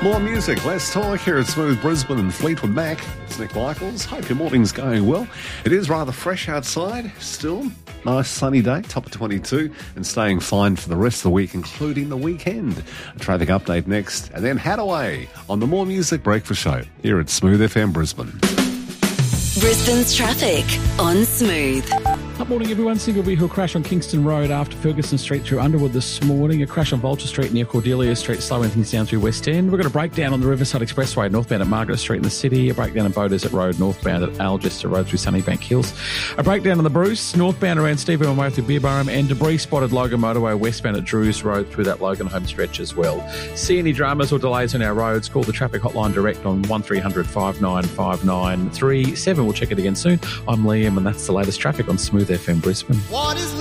More music, less talk here at Smooth Brisbane and Fleetwood Mac. It's Nick Michaels. Hope your morning's going well. It is rather fresh outside still. Nice sunny day, top of 22, and staying fine for the rest of the week, including the weekend. A traffic update next, and then Hadaway on the More Music Breakfast Show here at Smooth FM Brisbane. Brisbane's traffic on Smooth. Good morning, everyone. Single vehicle crash on Kingston Road after Ferguson Street through Underwood this morning. A crash on Vulture Street near Cordelia Street, slowing things down through West End. We've got a breakdown on the Riverside Expressway northbound at Margaret Street in the city. A breakdown on Bow Desert Road northbound at Algester Road through Sunnybank Hills. A breakdown on the Bruce northbound around Steve Irwin Way through Beerburrum, and debris spotted Logan Motorway westbound at Drews Road through that Logan home stretch as well. See any dramas or delays on our roads? Call the traffic hotline direct on 1300 595937. We'll check it again soon. I'm Liam, and that's the latest traffic on Smooth FM Brisbane. What is